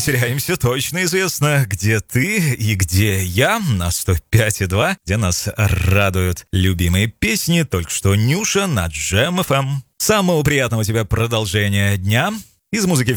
теряемся, точно известно, где ты и где я на 105,2, где нас радуют любимые песни. Только что Нюша на Jam FM. Самого приятного тебе продолжения дня. Из музыки